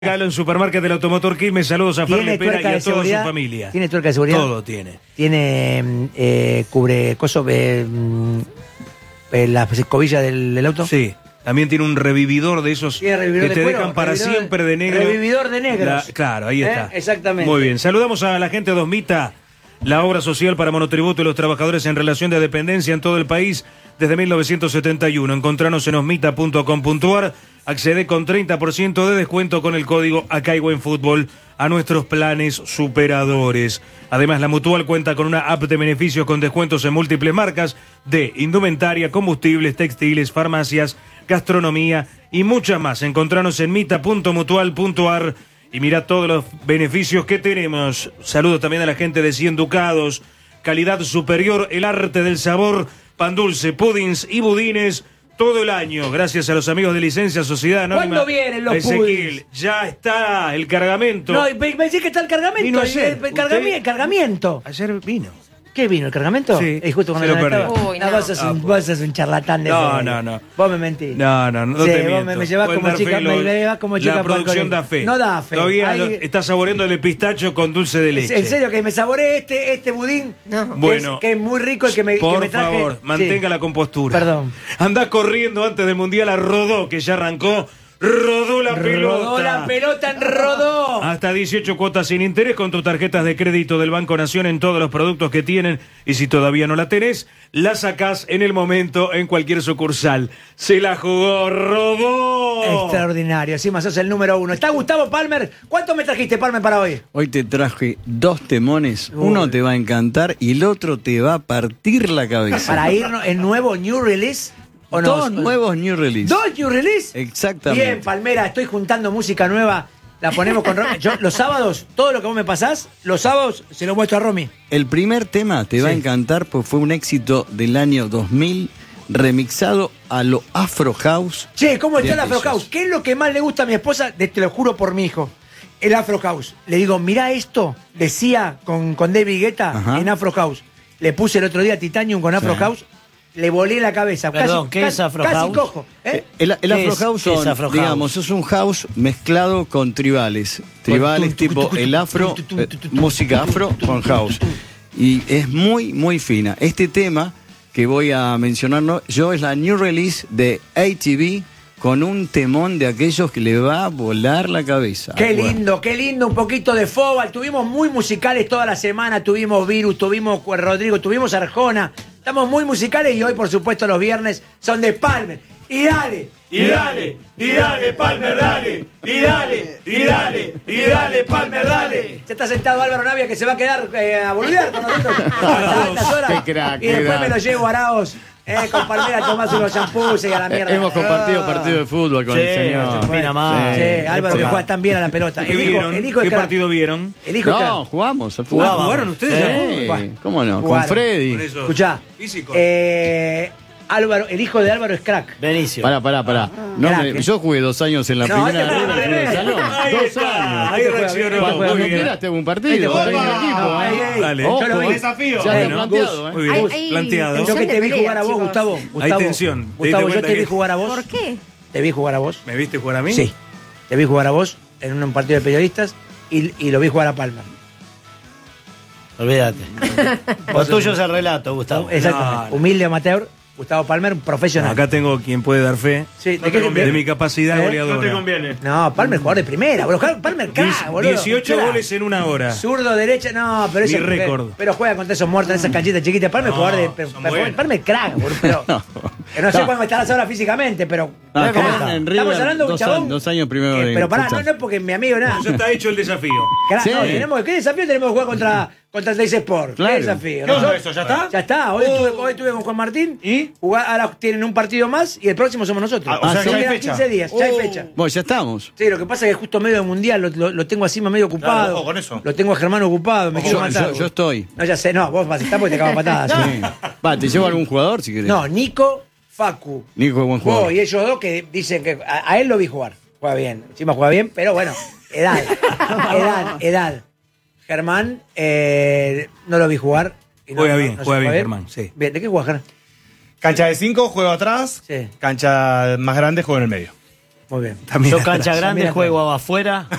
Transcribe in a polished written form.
Galo en Supermarket del Automotor Quilmes, saludos a Fer Lepera y a toda su familia. ¿Tiene tuerca de seguridad? Todo tiene. ¿Tiene cubre coso la escobilla del auto? Sí. También tiene un revividor de esos que te dejan para siempre de negro. Revividor de negros. Claro, ahí está. Exactamente. Muy bien. Saludamos a la gente de Osmita, la obra social para monotributo y los trabajadores en relación de dependencia en todo el país desde 1971. Encontranos en osmita.com.ar. Accede con 30% de descuento con el código ACAIBUENFUTBOL a nuestros planes superadores. Además, la Mutual cuenta con una app de beneficios con descuentos en múltiples marcas de indumentaria, combustibles, textiles, farmacias, gastronomía y muchas más. Encontranos en mita.mutual.ar y mira todos los beneficios que tenemos. Saludos también a la gente de 100 Ducados, calidad superior, el arte del sabor, pan dulce, puddings y budines todo el año, gracias a los amigos de Licencia Sociedad Anónima. ¿Cuándo vienen los puddings? Ya está el cargamento. No, me decís que está el cargamento. Vino ayer. El cargamento. Ayer vino. ¿Qué vino? ¿El cargamento? Sí. Justo cuando se lo perdió. estaba. No, vos sos un charlatán de eso. No. Vos me mentís. No sí, te vos miento. me llevás como chica, me llevas como chica. La producción da fe. No da fe. Todavía está saboreando el pistacho con dulce de leche. En serio, que me saboreé este budín. No. Bueno. Que es muy rico el que me Por traje. favor, mantenga la compostura. Perdón. Andá corriendo antes del Mundial a Rodó, que ya arrancó. Rodó la pelota. Rodó la pelota en Rodó. Hasta 18 cuotas sin interés con tus tarjetas de crédito del Banco Nación en todos los productos que tienen. Y si todavía no la tenés, la sacás en el momento en cualquier sucursal. Se la jugó Rodó. Extraordinario. Encima sos el número 1. ¿Está Gustavo Palmer? ¿Cuánto me trajiste, Palmer, para hoy? Hoy te traje 2 temones. Uno te va a encantar y el otro te va a partir la cabeza. Para irnos en nuevo New Release. ¿O no? 2 nuevos New Release. 2 New Release. Exactamente. Bien, Palmera, estoy juntando música nueva. La ponemos con Romy. Yo los sábados, todo lo que vos me pasás, los sábados se lo muestro a Romy. El primer tema te va a encantar porque fue un éxito del año 2000, remixado a lo Afro House. Che, ¿cómo está el Afro House? ¿Qué es lo que más le gusta a mi esposa? Te lo juro por mi hijo. El Afro House. Le digo, mirá esto, decía con David Guetta en Afro House. Le puse el otro día Titanium con Afro House. Le volé la cabeza. Perdón, ¿qué es Afro House? Casi cojo. El Afro House digamos, es un house mezclado con tribales. Tribales tipo el afro, música afro con house. Y es muy, muy fina. Este tema que voy a mencionar yo es la new release de ATV con un temón de aquellos que le va a volar la cabeza. Qué lindo, un poquito de Fobal. Tuvimos muy musicales toda la semana. Tuvimos Virus, tuvimos Rodrigo, tuvimos Arjona. Estamos muy musicales y hoy, por supuesto, los viernes son de Palmer. Y dale, Palmer, dale. Y dale, Palmer, dale. Ya está sentado Álvaro Navia, que se va a quedar a boludear con nosotros hasta altas horas. Qué crack, y después me lo llevo a Araos. Con Palmera a tomarse unos shampoos y a la mierda. Hemos compartido partido de fútbol con el señor. Sí, Álvaro que juega tan bien a la pelota. ¿Qué partido vieron? Jugamos. ¿Jugaron ustedes? Sí. ¿Cómo no? Con Freddy. Escuchá. Álvaro, el hijo de Álvaro es crack. Benicio. Pará. Yo jugué 2 años en la primera. 2 años. Ahí reaccionó. Cuando quieras te hago un partido. Dale. Yo lo vi. Desafío. Ya está planteado. Muy bien. Planteado. Yo que te vi jugar a vos, Gustavo. Hay tensión. Gustavo, yo te vi jugar a vos. ¿Por qué? Te vi jugar a vos. ¿Me viste jugar a mí? Sí. Te vi jugar a vos en un partido de periodistas y lo vi jugar a Palmer. Olvídate. Lo tuyo es el relato, Gustavo. Exactamente. Humilde amateur. Gustavo Palmer, profesional. Acá tengo quien puede dar fe de mi capacidad goleadora. No te conviene. No, Palmer jugador de primera, bro. Palmer crack, boludo. 18 goles en una hora. Zurdo, derecha, no, pero Mi récord. Pero juega contra esos muertos en esas canchitas chiquitas. Palmer jugador de Palmer crack, boludo. Pero no sé cuándo estarás ahora físicamente, pero Estamos hablando de un chabón. 2 años primero de. Pero pará, no es porque mi amigo nada. Ya está hecho el desafío. ¿Qué desafío tenemos que jugar contra el Teis Sport? Claro. ¿Qué desafío? ¿Qué onda eso? ¿Ya está? Ya está. Hoy estuve con Juan Martín. ¿Y? Ahora tienen un partido más y el próximo somos nosotros. O sea, ya hay quedan fecha. 15 días, ya hay fecha. Bueno, ya estamos. Sí, lo que pasa es que justo medio del mundial lo tengo así medio ocupado. Claro, ojo con eso. Lo tengo a Germán ocupado, me quiero matar. Yo estoy. No, ya sé, no, vos vas a estar porque te cago a patadas. Sí. Va, te llevo a algún jugador si querés. No, Nico, Facu. Nico es buen Vos jugador. y ellos dos que dicen que a él lo vi jugar. Juega bien. Encima juega bien, pero bueno, edad. Germán, no lo vi jugar. Y Juega no bien, se juega bien, Germán, sí. Bien, ¿de qué juega Germán? Cancha de 5, juego atrás. Sí. Cancha más grande, juego en el medio. Muy bien. También Yo cancha También grande, atrás. juego afuera.